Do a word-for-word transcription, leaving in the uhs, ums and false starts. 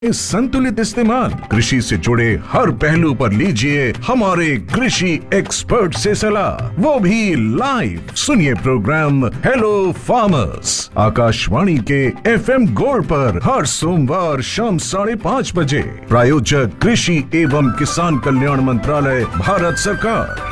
संतुलित इस्तेमाल। कृषि से जुड़े हर पहलू पर लीजिए हमारे कृषि एक्सपर्ट से सलाह, वो भी लाइव। सुनिए प्रोग्राम हेलो फार्मर्स आकाशवाणी के एफएम गोल्ड पर हर सोमवार शाम साढ़े पाँच बजे। प्रायोजक कृषि एवं किसान कल्याण मंत्रालय, भारत सरकार।